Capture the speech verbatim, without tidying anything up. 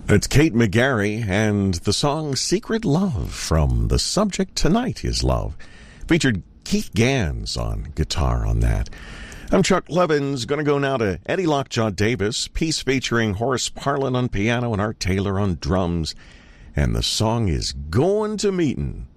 It's Kate McGarry and the song Secret Love from The Subject Tonight Is Love. Featured Keith Gans on guitar on that. I'm Chuck Levins, going to go now to Eddie Lockjaw Davis, piece featuring Horace Parlin on piano and Art Taylor on drums. And the song is Going to Meetin'.